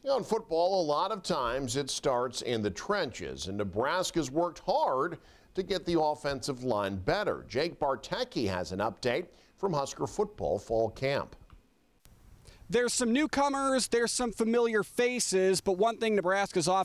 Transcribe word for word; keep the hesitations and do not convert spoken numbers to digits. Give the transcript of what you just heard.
You know, in football, a lot of times it starts in the trenches, and Nebraska's worked hard to get the offensive line better. Jake Bartecki has an update from Husker football fall camp. There's some newcomers, there's some familiar faces, but one thing Nebraska's offense